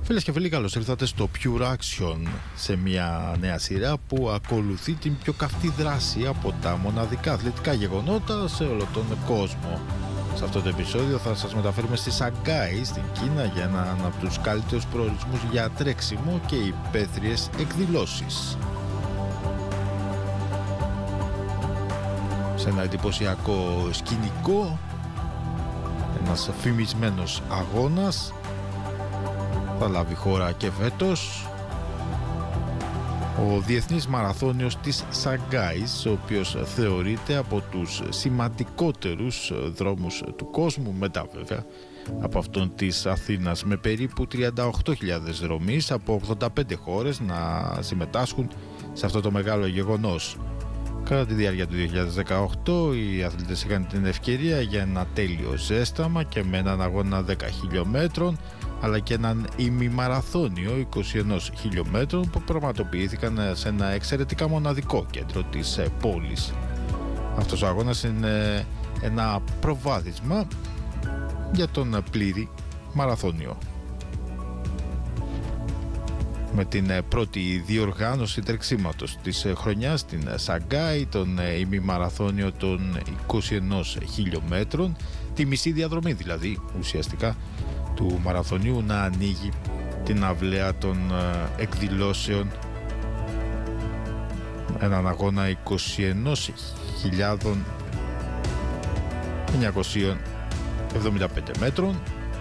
Φίλες και φίλοι, καλώς ήρθατε στο Pure Action, σε μια νέα σειρά που ακολουθεί την πιο καυτή δράση από τα μοναδικά αθλητικά γεγονότα σε όλο τον κόσμο. Σε αυτό το επεισόδιο θα σας μεταφέρουμε στη Σαγκάη, στην Κίνα, για έναν από τους καλύτερους προορισμούς για τρέξιμο και υπαίθριες εκδηλώσεις. Σε ένα εντυπωσιακό σκηνικό, ένας φημισμένος αγώνας θα λάβει χώρα και φέτος, ο Διεθνής Μαραθώνιος της Σαγκάης, ο οποίος θεωρείται από τους σημαντικότερους δρόμους του κόσμου, μετά βέβαια από αυτόν της Αθήνας, με περίπου 38.000 δρομείς από 85 χώρες να συμμετάσχουν σε αυτό το μεγάλο γεγονός. Κατά τη διάρκεια του 2018 οι αθλητές είχαν την ευκαιρία για ένα τέλειο ζέσταμα και με έναν αγώνα 10 χιλιόμετρων, αλλά και έναν ημιμαραθώνιο 21 χιλιόμετρων που πραγματοποιήθηκαν σε ένα εξαιρετικά μοναδικό κέντρο της πόλης. Αυτός ο αγώνας είναι ένα προβάδισμα για τον πλήρη μαραθώνιο, με την πρώτη διοργάνωση τρεξίματος της χρονιάς στην Σαγκάη, τον ημιμαραθώνιο των 21 χιλιόμετρων, τη μισή διαδρομή δηλαδή ουσιαστικά του μαραθωνίου, να ανοίγει την αυλαία των εκδηλώσεων, έναν αγώνα 21.975 μέτρων,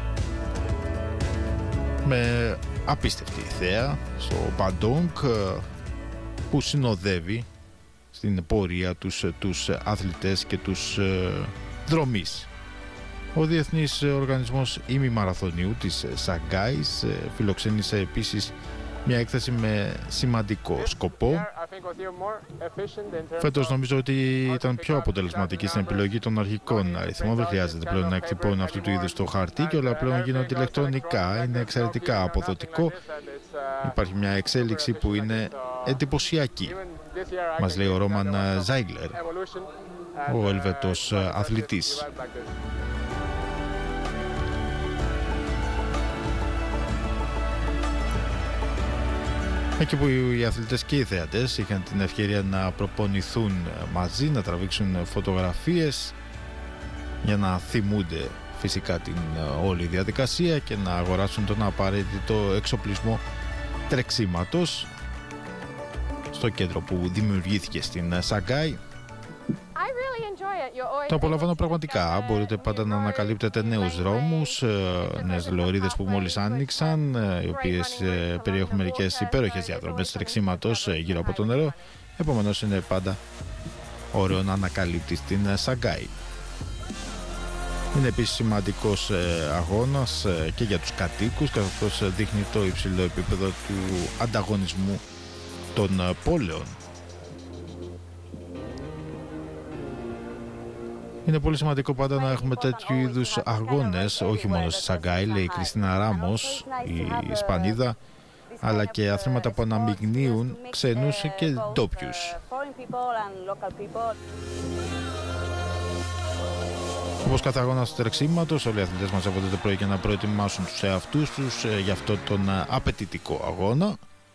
με απίστευτη θέα στο Παντόγκ που συνοδεύει στην πορεία τους αθλητές και τους δρομείς. Ο Διεθνής Οργανισμός Ημιμαραθωνίου της Σαγκάης φιλοξένησε επίσης μια έκθεση με σημαντικό σκοπό. Φέτος νομίζω ότι ήταν πιο αποτελεσματική στην επιλογή των αρχικών αριθμών. Δεν χρειάζεται πλέον να εκτυπώνουν αυτού του είδους το χαρτί και όλα πλέον γίνονται ηλεκτρονικά. Είναι εξαιρετικά αποδοτικό. Υπάρχει μια εξέλιξη που είναι εντυπωσιακή, μας λέει ο Ρόμαν Ζάιγλερ, ο Ελβετός αθλητής. Εκεί που οι αθλητές και οι θεατές είχαν την ευκαιρία να προπονηθούν μαζί, να τραβήξουν φωτογραφίες για να θυμούνται φυσικά την όλη διαδικασία και να αγοράσουν τον απαραίτητο εξοπλισμό τρεξίματος στο κέντρο που δημιουργήθηκε στην Σαγκάη. Το απολαμβάνω πραγματικά. Μπορείτε πάντα να ανακαλύπτετε νέους δρόμους, νέες λωρίδες που μόλις άνοιξαν, οι οποίες περιέχουν μερικές υπέροχες διαδρομές τρεξίματος γύρω από το νερό. Επομένως είναι πάντα ωραίο να ανακαλύπτεις την Σαγκάη. Είναι επίσης σημαντικός αγώνας και για τους κατοίκους, καθώς δείχνει το υψηλό επίπεδο του ανταγωνισμού των πόλεων. Είναι πολύ σημαντικό πάντα να έχουμε τέτοιου είδους αγώνες, όχι μόνο στη Σαγκάη, λέει η Κριστίνα Ράμος, η Ισπανίδα, αλλά και αθλήματα που αναμειγνύουν ξένους και ντόπιους. Όπως κάθε αγώνας τρεξίματος, όλοι οι αθλητές μαζεύονται το πρωί για να προετοιμάσουν τους εαυτούς τους για αυτό τον απαιτητικό αγώνα.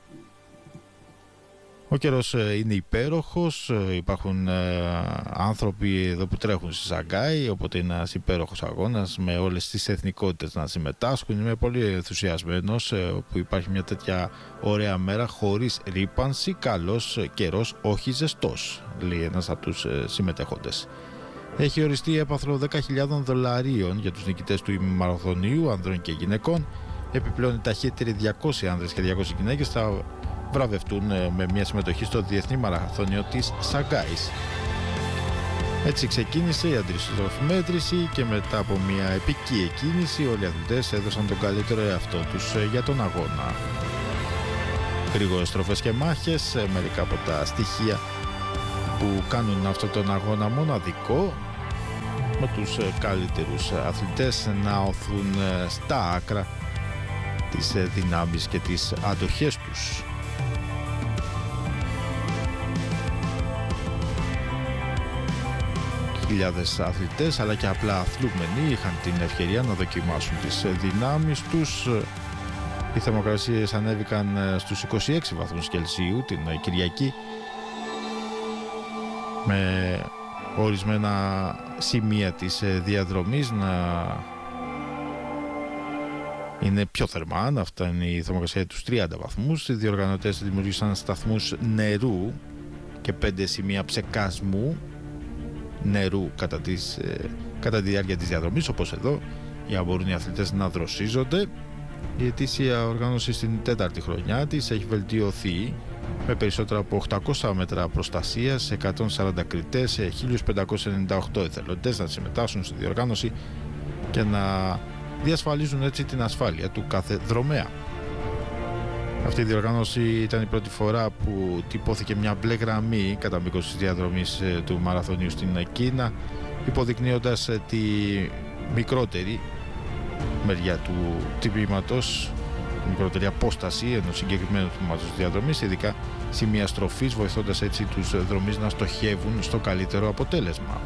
Ο καιρός είναι υπέροχος, υπάρχουν άνθρωποι εδώ που τρέχουν στη Σαγκάη, οπότε είναι ένας υπέροχος αγώνας με όλες τις εθνικότητες να συμμετάσχουν. Είμαι πολύ ενθουσιασμένος που υπάρχει μια τέτοια ωραία μέρα χωρίς ρύπανση, καλός καιρός, όχι ζεστός, λέει ένας από τους συμμετέχοντες. Έχει οριστεί έπαθρο $10.000 για τους νικητές του ημιμαραθωνίου, ανδρών και γυναικών. Επιπλέον οι ταχύτεροι 200 άνδρες και 200 γυναίκες θα βραβευτούν με μια συμμετοχή στο Διεθνή Μαραθώνιο της Σαγκάης. Έτσι ξεκίνησε η αντιστροφή μέτρηση και μετά από μια επική εκκίνηση όλοι οι αθλητές έδωσαν τον καλύτερο εαυτό τους για τον αγώνα. Γρήγορες στροφές και μάχες, μερικά από τα στοιχεία που κάνουν αυτόν τον αγώνα μοναδικό, με τους καλύτερους αθλητές να οθούν στα άκρα τις δυνάμεις και τις αντοχές τους. Χιλιάδες αθλητές αλλά και απλά αθλούμενοι είχαν την ευκαιρία να δοκιμάσουν τις δυνάμεις τους Οι θερμοκρασίες ανέβηκαν στους 26 βαθμούς Κελσίου την Κυριακή, με ορισμένα σημεία της διαδρομής να είναι πιο θερμά, να φτάνει η θερμοκρασία τους 30 βαθμούς. Οι διοργανωτές δημιούργησαν σταθμούς νερού και 5 σημεία ψεκάσμου νερού κατά τη διάρκεια της διαδρομής, όπως εδώ, για να μπορούν οι αθλητές να δροσίζονται. Η ετήσια οργάνωση στην 4η χρονιά της έχει βελτιωθεί με περισσότερα από 800 μέτρα προστασίας σε 140 κριτές, σε 1598 εθελοντές να συμμετάσχουν στη διοργάνωση και να διασφαλίζουν έτσι την ασφάλεια του κάθε δρομέα. Αυτή η διοργάνωση ήταν η πρώτη φορά που τυπώθηκε μια μπλε γραμμή κατά μήκος της διαδρομής του μαραθωνίου στην Κίνα, υποδεικνύοντας τη μικρότερη μεριά του τυπήματος, τη μικρότερη απόσταση ενός συγκεκριμένου τμήματος της διαδρομής, ειδικά σημεία στροφής, βοηθώντας έτσι τους δρομείς να στοχεύουν στο καλύτερο αποτέλεσμα.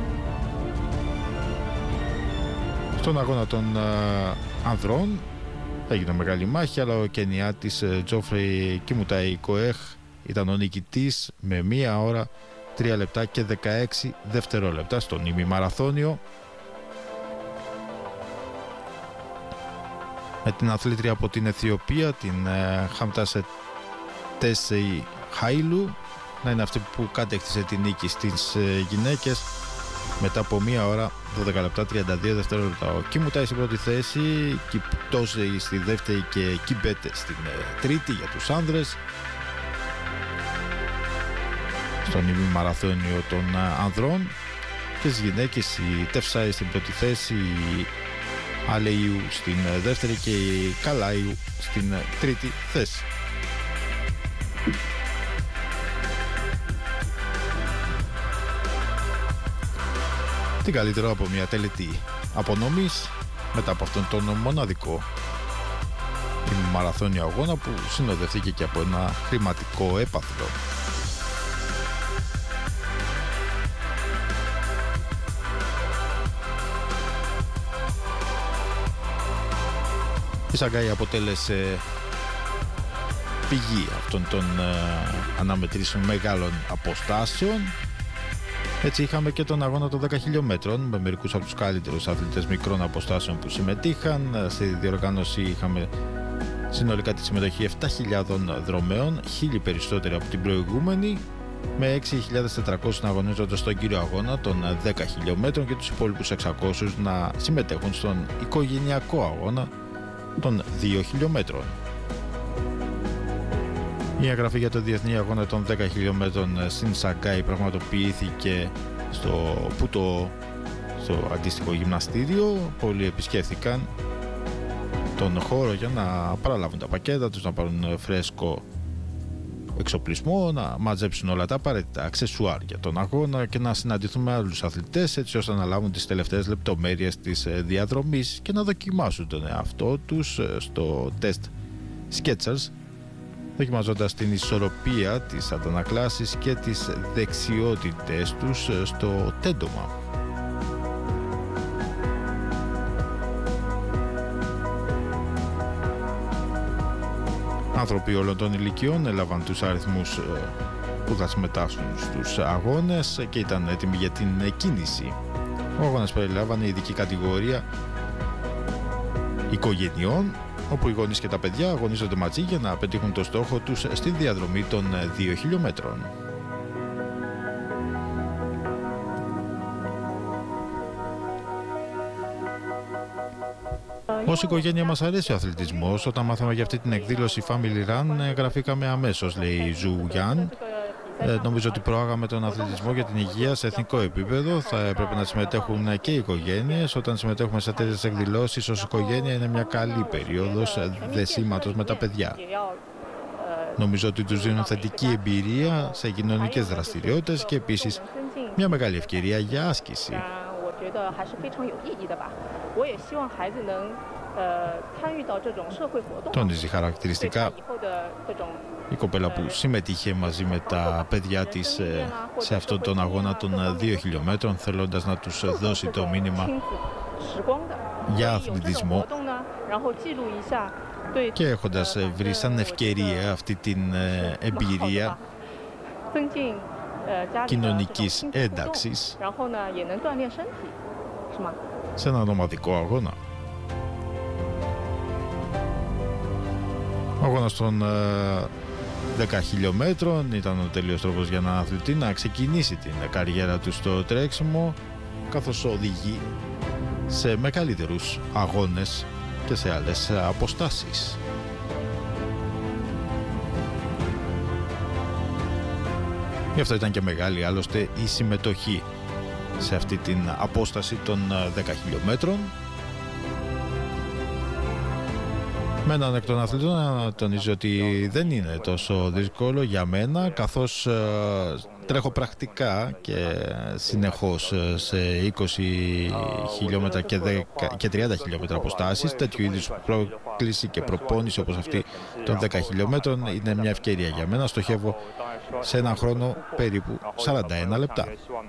Στον αγώνα των ανδρών έγινε μεγάλη μάχη, αλλά ο Κενιάτης Τζόφρεϊ Κιμουτάι Κοέχ ήταν ο νικητής με 1 ώρα 3 λεπτά και 16 δευτερόλεπτα στον ημιμαραθώνιο, με την αθλήτρια από την Αιθιοπία, την Χαμτάσε Τέσεϊ Χάιλου, να είναι αυτή που κατέκτησε την νίκη στις γυναίκες μετά από 1 ώρα 12 λεπτά 32 δευτερόλεπτα. Ο Κιμουτάι στην πρώτη θέση, Κιπτόζεϊ στη δεύτερη και Κιμπέτε στην τρίτη για τους άνδρες. Στον ημιμαραθώνιο των ανδρών και στις γυναίκες η Τεφσάι στην πρώτη θέση, η Αλεϊού στην δεύτερη και η Καλάιου στην τρίτη θέση. Τι καλύτερο από μια τελετή απονομής μετά από αυτόν τον μοναδικό μαραθώνιο αγώνα που συνοδευτήκε και από ένα χρηματικό έπαθλο. Η Σαγκάη αποτέλεσε πηγή αυτών των αναμετρήσεων μεγάλων αποστάσεων. Έτσι είχαμε και τον αγώνα των 10 χιλιόμετρων με μερικούς από τους καλύτερους αθλητές μικρών αποστάσεων που συμμετείχαν. Στη διοργάνωση είχαμε συνολικά τη συμμετοχή 7.000 δρομέων, 1.000 περισσότεροι από την προηγούμενη, με 6.400 να αγωνίζονται στον κύριο αγώνα των 10 χιλιόμετρων και τους υπόλοιπους 600 να συμμετέχουν στον οικογενειακό αγώνα των 2 χιλιόμετρων. Η εγγραφή για το Διεθνή Αγώνα των 10 χιλιόμετρων στην Σαγκάη πραγματοποιήθηκε στο αντίστοιχο γυμναστήριο. Πολλοί επισκέφθηκαν τον χώρο για να παραλάβουν τα πακέτα τους, να πάρουν φρέσκο εξοπλισμό, να μαζέψουν όλα τα απαραίτητα αξεσουάρ για τον αγώνα και να συναντηθούν με άλλους αθλητές, έτσι ώστε να λάβουν τις τελευταίες λεπτομέρειες της διαδρομής και να δοκιμάσουν τον εαυτό τους στο τεστ Skechers, δοκιμαζόντας την ισορροπία, τις αντανακλάσεις και τις δεξιότητες τους στο τέντομα. Άνθρωποι όλων των ηλικιών έλαβαν τους αριθμούς που θα συμμετάσχουν στους αγώνες και ήταν έτοιμοι για την κίνηση. Ο αγώνας περιλάμβανε ειδική κατηγορία οικογενειών, όπου οι γονείς και τα παιδιά αγωνίζονται μαζί για να πετύχουν το στόχο τους στη διαδρομή των 2 χιλιόμετρων. Ως οικογένεια μας αρέσει ο αθλητισμός. Όταν μάθαμε για αυτή την εκδήλωση Family Run, γραφήκαμε αμέσως, λέει η Ζου Γιάν. Νομίζω ότι προάγαμε τον αθλητισμό για την υγεία σε εθνικό επίπεδο. Θα έπρεπε να συμμετέχουν και οι οικογένειες. Όταν συμμετέχουμε σε τέτοιες εκδηλώσεις ως οικογένεια, είναι μια καλή περίοδος δεσίματος με τα παιδιά. Νομίζω ότι τους δίνουν θετική εμπειρία σε κοινωνικές δραστηριότητες και επίσης μια μεγάλη ευκαιρία για άσκηση. Τόνιζει χαρακτηριστικά η κοπέλα που συμμετείχε μαζί με τα παιδιά της σε αυτόν τον αγώνα των 2 χιλιόμετρων, θέλοντας να τους δώσει το μήνυμα για αθλητισμό και έχοντας βρει σαν ευκαιρία αυτή την εμπειρία κοινωνικής ένταξης σε έναν ομαδικό αγώνα. Ο αγώνας των 10 χιλιόμετρων ήταν ο τελείως τρόπος για έναν αθλητή να ξεκινήσει την καριέρα του στο τρέξιμο, καθώς οδηγεί σε μεγαλύτερους αγώνες και σε άλλες αποστάσεις. Γι' αυτό ήταν και μεγάλη άλλωστε η συμμετοχή σε αυτή την απόσταση των 10 χιλιόμετρων. Με έναν εκ των αθλητών να τονίζω ότι δεν είναι τόσο δύσκολο για μένα, καθώς τρέχω πρακτικά και συνεχώς σε 20 χιλιόμετρα και 30 χιλιόμετρα αποστάσεις. Τέτοιου είδους πρόκληση και προπόνηση όπως αυτή των 10 χιλιόμετρων είναι μια ευκαιρία για μένα. Στοχεύω σε έναν χρόνο περίπου 41 λεπτά.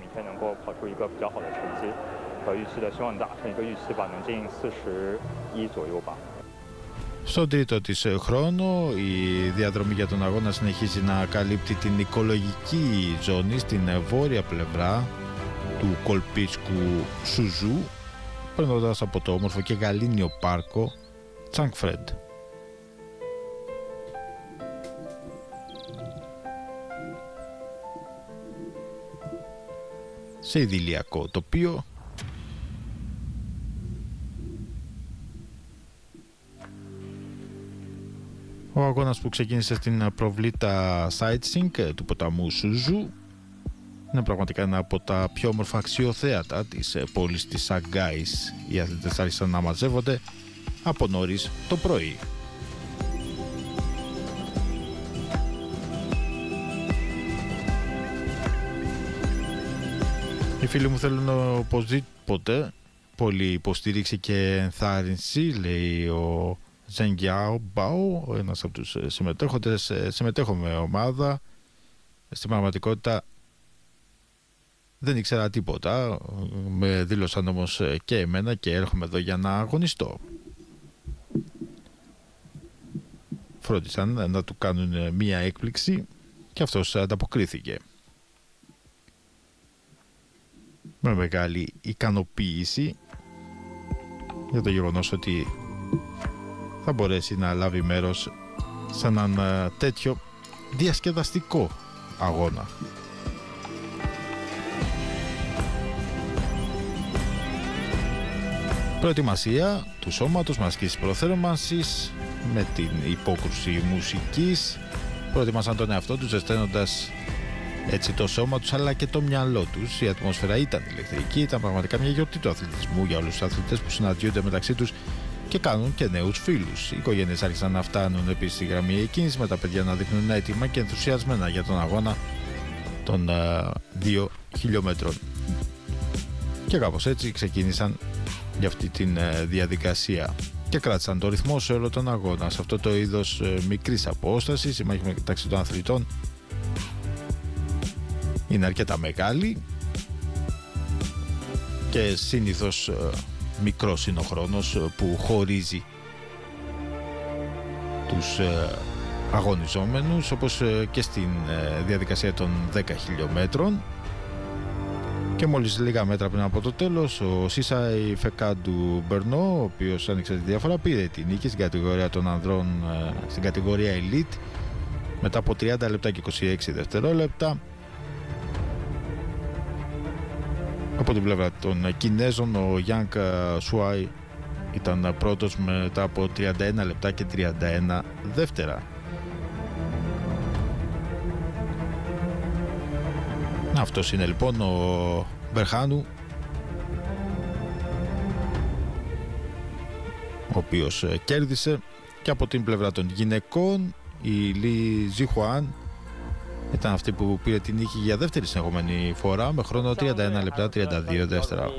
Στον τρίτο της χρόνο η διαδρομή για τον αγώνα συνεχίζει να καλύπτει την οικολογική ζώνη στην βόρεια πλευρά του κολπίσκου Σουζού, περνώντας από το όμορφο και γαλήνιο πάρκο Τσάνγκφρεντ. Σε ιδηλιακό τοπίο, ο αγώνας που ξεκίνησε στην προβλήτα sightseeing του ποταμού Σουζού είναι πραγματικά ένα από τα πιο όμορφα αξιοθέατα της πόλης της Σαγκάης. Οι αθλητές άρχισαν να μαζεύονται από νωρίς το πρωί. Οι φίλοι μου θέλουν οπωσδήποτε πολύ υποστήριξη και ενθάρρυνση, λέει ο Ζενγκιάο Μπάου, ένας από τους συμμετέχοντες. Συμμετέχω με ομάδα. Στην πραγματικότητα δεν ήξερα τίποτα. Με δήλωσαν όμως και εμένα και έρχομαι εδώ για να αγωνιστώ. Φρόντισαν να του κάνουν μία έκπληξη και αυτός ανταποκρίθηκε. Με μεγάλη ικανοποίηση για το γεγονός ότι θα μπορέσει να λάβει μέρος σε έναν τέτοιο διασκεδαστικό αγώνα. Προετοιμασία του σώματος με ασκήσεις προθέρμανσης, με την υπόκρουση μουσικής. Προετοιμάσαν τον εαυτό τους ζεσταίνοντας έτσι το σώμα τους αλλά και το μυαλό τους. Η ατμόσφαιρα ήταν ηλεκτρική, ήταν πραγματικά μια γιορτή του αθλητισμού για όλους τους αθλητές που συναντιούνται μεταξύ τους και κάνουν και νέους φίλους. Οι οικογένειες άρχισαν να φτάνουν επίσης στη γραμμή εκκίνηση, με τα παιδιά να δείχνουν έτοιμα και ενθουσιασμένα για τον αγώνα των 2 χιλιόμετρων. Και κάπως έτσι ξεκίνησαν για αυτή τη διαδικασία και κράτησαν το ρυθμό σε όλο τον αγώνα. Σε αυτό το είδος μικρής απόστασης, η μάχη μεταξύ των αθλητών είναι αρκετά μεγάλη και συνήθως μικρός είναι ο χρόνος που χωρίζει τους αγωνιζόμενους, όπως και στην διαδικασία των 10 χιλιόμετρων. Και μόλις λίγα μέτρα πριν από το τέλος, ο Σίσαϊ Φεκάντου Μπερνό, ο οποίος άνοιξε τη διαφορά, πήρε τη νίκη στην κατηγορία των ανδρών, στην κατηγορία Elite, μετά από 30 λεπτά και 26 δευτερόλεπτα. Από την πλευρά των Κινέζων, ο Γιάνγκ Σουάι ήταν πρώτος μετά από 31 λεπτά και 31 δεύτερα. Αυτός είναι λοιπόν ο Μπερχάνου, ο οποίος κέρδισε. Και από την πλευρά των γυναικών, η Λι Ζιχουάν ήταν αυτή που πήρε την νίκη για δεύτερη συνεχόμενη φορά με χρόνο 31 λεπτά 32 δεύτερα.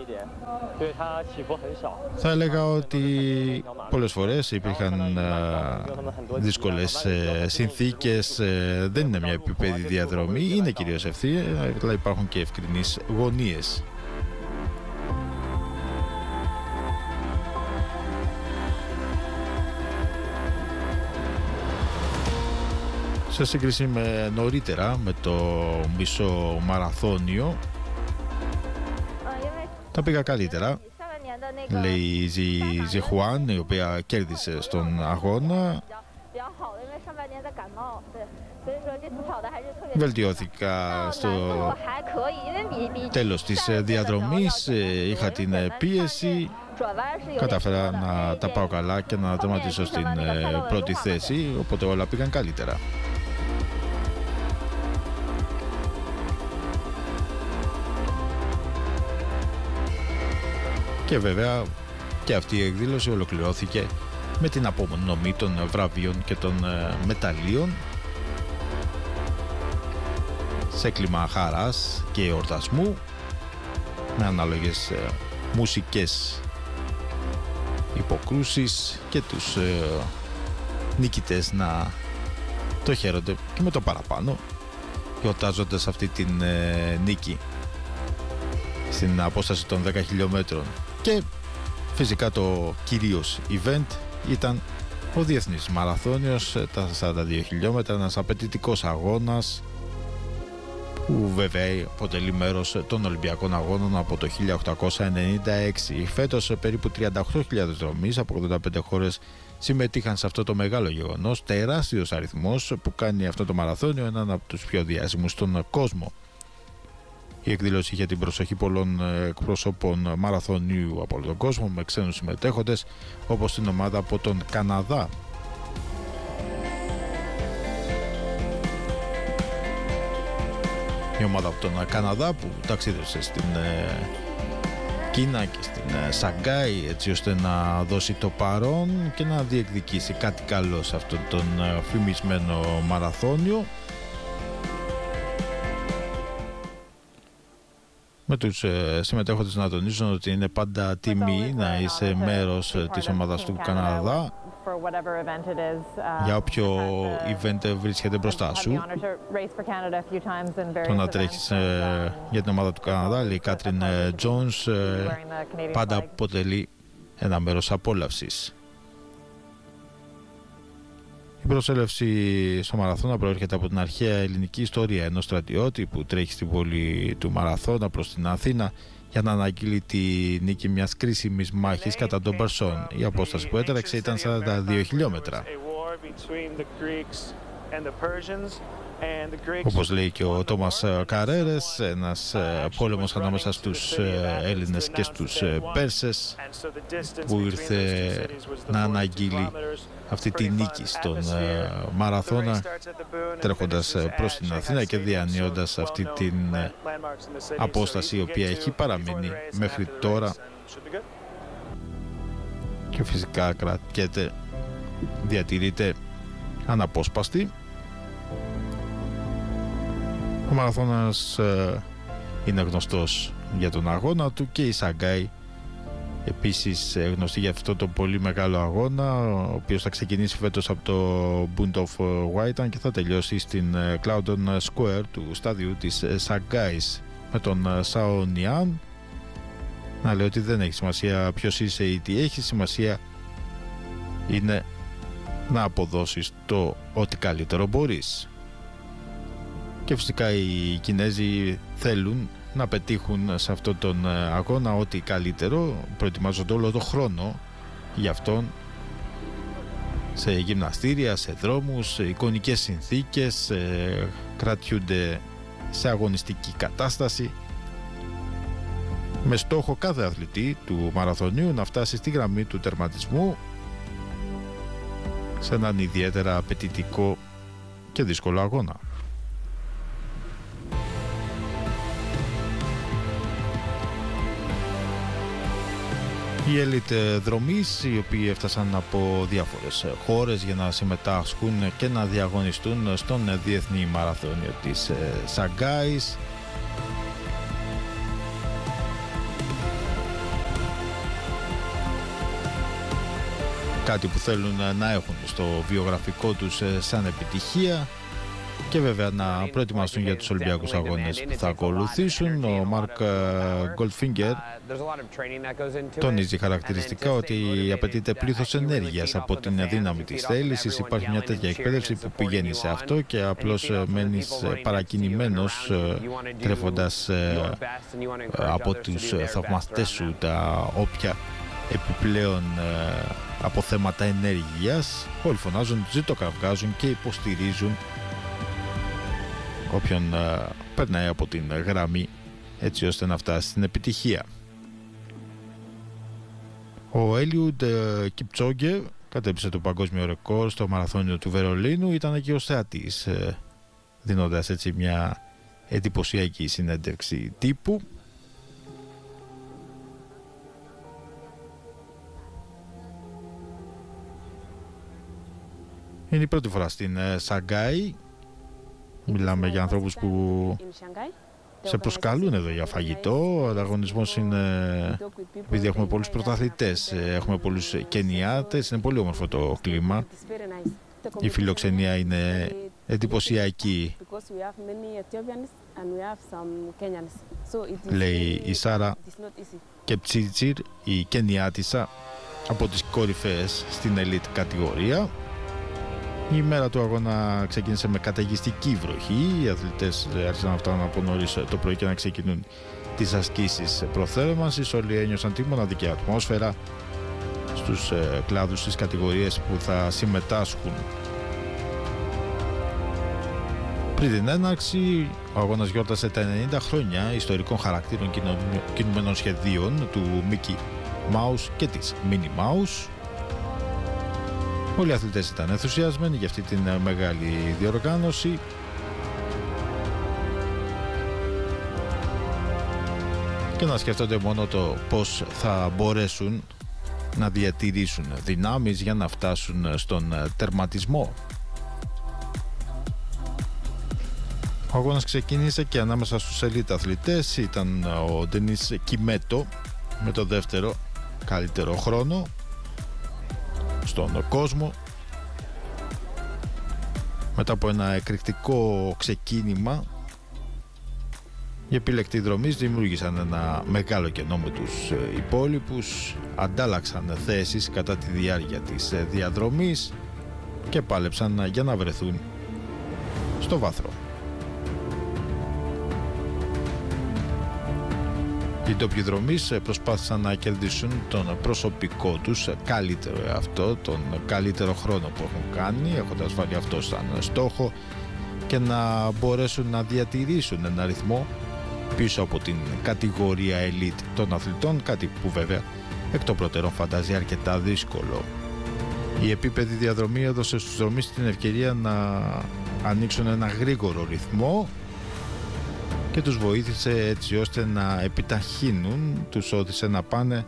Θα έλεγα ότι πολλές φορές υπήρχαν δύσκολες συνθήκες, δεν είναι μια επίπεδη διαδρομή, είναι κυρίως ευθεία, αλλά υπάρχουν και ευκρινείς γωνίες. σε σύγκριση με νωρίτερα, με το μισό μαραθώνιο, τα πήγα καλύτερα, λέει η Ζιχουάν, η οποία κέρδισε στον αγώνα. Βελτιώθηκα στο τέλος της διαδρομής, είχα την πίεση, κατάφερα να τα πάω καλά και να τερματίσω στην πρώτη θέση, οπότε όλα πήγαν καλύτερα. Και βέβαια και αυτή η εκδήλωση ολοκληρώθηκε με την απονομή των βραβείων και των μεταλλίων σε κλίμα χαράς και εορτασμού, με ανάλογες μουσικές υποκρούσεις και τους νικητές να το χαίρονται και με το παραπάνω, γιορτάζοντας αυτή την νίκη στην απόσταση των 10 χιλιόμετρων. Και φυσικά το κυρίως event ήταν ο Διεθνής Μαραθώνιος, τα 42 χιλιόμετρα, ένας απαιτητικός αγώνας που βέβαια αποτελεί μέρος των Ολυμπιακών Αγώνων από το 1896. Φέτος περίπου 38.000 δρομείς από 85 χώρες συμμετείχαν σε αυτό το μεγάλο γεγονός, τεράστιος αριθμός που κάνει αυτό το μαραθώνιο έναν από τους πιο διάσημους στον κόσμο. Η εκδήλωση είχε την προσοχή πολλών εκπροσώπων μαραθωνίου από όλο τον κόσμο, με ξένους συμμετέχοντες όπως την ομάδα από τον Καναδά. Η ομάδα από τον Καναδά που ταξίδευσε στην Κίνα και στην Σαγκάι, έτσι ώστε να δώσει το παρόν και να διεκδικήσει κάτι καλό σε αυτόν τον φημισμένο μαραθώνιο, με τους συμμετέχοντες να τονίζουν ότι είναι πάντα τιμή να είσαι μέρος της ομάδας του Καναδά για όποιο event βρίσκεται μπροστά σου. Το να τρέχεις για την ομάδα του Καναδά, λέει η Κάτριν Τζόνς, πάντα αποτελεί ένα μέρος απόλαυσης. Η προσέλευση στο μαραθώνα προέρχεται από την αρχαία ελληνική ιστορία ενός στρατιώτη που τρέχει στην πόλη του Μαραθώνα προς την Αθήνα για να αναγγείλει τη νίκη μιας κρίσιμης μάχης κατά των Περσών. Η απόσταση που έτρεξε ήταν 42 χιλιόμετρα. Όπως λέει και ο Τόμας Καρέρες, ένας πόλεμος ανάμεσα στους Έλληνες και στους Πέρσες που ήρθε να αναγγείλει αυτή τη νίκη στον μαραθώνα, τρέχοντας προς την Αθήνα και διανύοντας αυτή την απόσταση η οποία έχει παραμείνει μέχρι τώρα και φυσικά κρατιέται, διατηρείται αναπόσπαστη. Ο μαραθώνας είναι γνωστός για τον αγώνα του και η Σαγκάι επίσης γνωστή για αυτό το πολύ μεγάλο αγώνα, ο οποίος θα ξεκινήσει φέτος από το Bund of Waitan και θα τελειώσει στην Cloudon Square του στάδιου της Σαγκάις, με τον Σαο Νιάν να λέει ότι δεν έχει σημασία ποιος είσαι ή τι έχει, σημασία είναι να αποδώσεις το ό,τι καλύτερο μπορείς. Και φυσικά οι Κινέζοι θέλουν να πετύχουν σε αυτόν τον αγώνα ό,τι καλύτερο, προετοιμάζονται όλο τον χρόνο γι' αυτόν, σε γυμναστήρια, σε δρόμους, σε εικονικές συνθήκες, κρατιούνται σε αγωνιστική κατάσταση, με στόχο κάθε αθλητή του μαραθωνίου να φτάσει στη γραμμή του τερματισμού σε έναν ιδιαίτερα απαιτητικό και δύσκολο αγώνα. Οι ελίτ δρομείς, οι οποίοι έφτασαν από διάφορες χώρες για να συμμετάσχουν και να διαγωνιστούν στον Διεθνή Μαραθώνιο της Σαγκάης, κάτι που θέλουν να έχουν στο βιογραφικό τους σαν επιτυχία, και βέβαια να προετοιμαστούν για τους Ολυμπιακούς Αγώνες που θα ακολουθήσουν. Ο Μάρκ Γκολτφίνγκερ τονίζει χαρακτηριστικά ότι απαιτείται πλήθος ενέργειας από την δύναμη της θέλησης. Υπάρχει μια τέτοια εκπαίδευση που πηγαίνει σε αυτό και απλώς μένεις παρακινημένος τρέφοντας από τους θαυμαστές σου τα όποια επιπλέον αποθέματα ενέργειας. Όλοι φωνάζουν, ζητοκραυγάζουν και υποστηρίζουν όποιον περνάει από την γραμμή, έτσι ώστε να φτάσει στην επιτυχία. Ο Έλιουντ Κιπτσόγκε κατέπισε το παγκόσμιο ρεκόρ στο μαραθώνιο του Βερολίνου. Ήταν και ο θεατής, δίνοντας έτσι μια εντυπωσιακή συνέντευξη τύπου. Είναι η πρώτη φορά στην Σαγκάη. Μιλάμε για ανθρώπους που σε προσκαλούν εδώ για φαγητό. Ο ανταγωνισμός είναι, επειδή έχουμε πολλούς πρωταθλητές, έχουμε πολλούς Κενιάτες, είναι πολύ όμορφο το κλίμα. Η φιλοξενία είναι εντυπωσιακή, λέει η Σάρα Κεψίτσιρ, η Κενιάτισσα, από τις κορυφαίες στην elite κατηγορία. Η μέρα του αγώνα ξεκίνησε με καταιγιστική βροχή. Οι αθλητές άρχισαν να φτάνουν από νωρίς το πρωί και να ξεκινούν τις ασκήσεις προθέρμανσης. Όλοι ένιωσαν τη μοναδική ατμόσφαιρα στους κλάδους, στις κατηγορίες που θα συμμετάσχουν. Πριν την έναρξη, ο αγώνας γιόρτασε τα 90 χρόνια ιστορικών χαρακτήρων κινουμένων σχεδίων του Mickey Mouse και της Minnie Mouse. Όλοι οι αθλητές ήταν ενθουσιασμένοι για αυτή την μεγάλη διοργάνωση. Και να σκέφτονται μόνο το πώς θα μπορέσουν να διατηρήσουν δυνάμεις για να φτάσουν στον τερματισμό. Ο αγώνας ξεκίνησε και ανάμεσα στους ελίτ αθλητές ήταν ο Ντενίς Κιμέτο με το δεύτερο καλύτερο χρόνο στον κόσμο. Μετά από ένα εκρηκτικό ξεκίνημα, οι επιλεκτοί δρομείς δημιούργησαν ένα μεγάλο κενό με τους υπόλοιπους, αντάλλαξαν θέσεις κατά τη διάρκεια της διαδρομής και πάλεψαν για να βρεθούν στο βάθρο. Οι ντόπιοι δρομείς προσπάθησαν να κερδίσουν τον προσωπικό τους καλύτερο εαυτό, τον καλύτερο χρόνο που έχουν κάνει, έχοντας βάλει αυτό σαν στόχο, και να μπορέσουν να διατηρήσουν ένα ρυθμό πίσω από την κατηγορία elite των αθλητών, κάτι που βέβαια εκ των προτέρων φαντάζει αρκετά δύσκολο. Η επίπεδη διαδρομή έδωσε στους δρομείς την ευκαιρία να ανοίξουν ένα γρήγορο ρυθμό και τους βοήθησε έτσι ώστε να επιταχύνουν, τους όθησε να πάνε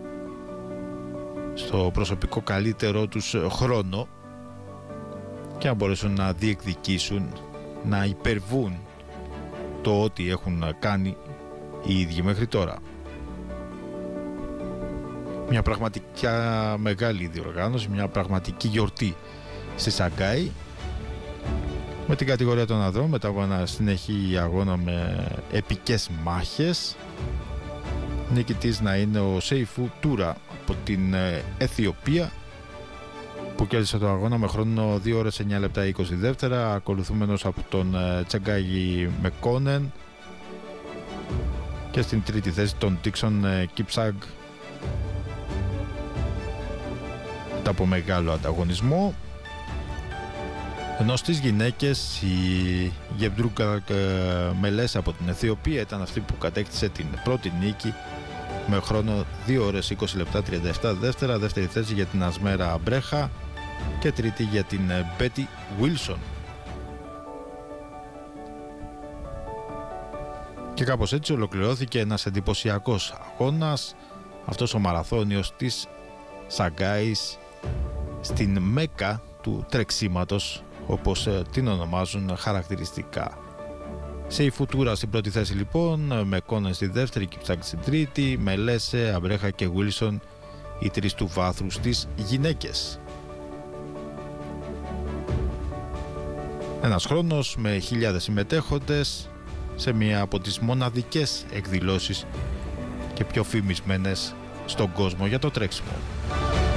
στο προσωπικό καλύτερό τους χρόνο και να μπορέσουν να διεκδικήσουν, να υπερβούν το ό,τι έχουν κάνει οι ίδιοι μέχρι τώρα. Μια πραγματικά μεγάλη διοργάνωση, μια πραγματική γιορτή στη Σαγκάη, με την κατηγορία των ανδρών μετά από ένα συνεχή αγώνα με επικές μάχες. Νικητής να είναι ο Σέιφου Τούρα από την Αιθιοπία, που κέρδισε το αγώνα με χρόνο 2 ώρες 9 λεπτά 20 δεύτερα, ακολουθούμενος από τον Τσαγκάγι Μεκόνεν, και στην τρίτη θέση τον Τίξον Κιψάγκ, μετά από μεγάλο ανταγωνισμό. Ενώ στις γυναίκες η Γεμπντρούκα Μελέσα από την Αιθιοπία ήταν αυτή που κατέκτησε την πρώτη νίκη με χρόνο 2 ώρες 20 λεπτά 37 δεύτερα, δεύτερη θέση για την Ασμέρα Μπρέχα και τρίτη για την Μπέτι Βίλσον. Και κάπως έτσι ολοκληρώθηκε ένας εντυπωσιακός αγώνας, αυτός ο μαραθώνιος της Σαγκάης, στην Μέκα του τρεξίματος, όπως την ονομάζουν χαρακτηριστικά. Σέιφου Τούρα στην πρώτη θέση λοιπόν, Μεκόνεν στη δεύτερη, Κιψάκ στην τρίτη, Μελέσε, Αμπρέχα και Βίλσον οι τρεις του βάθρου στις γυναίκες. Ένας χρόνος με χιλιάδες συμμετέχοντες σε μία από τις μοναδικές εκδηλώσεις και πιο φημισμένες στον κόσμο για το τρέξιμο.